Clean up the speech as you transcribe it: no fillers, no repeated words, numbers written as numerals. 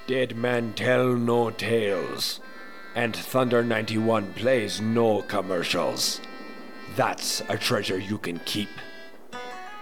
Dead men tell no tales, and Thunder 91 plays no commercials. That's a treasure you can keep.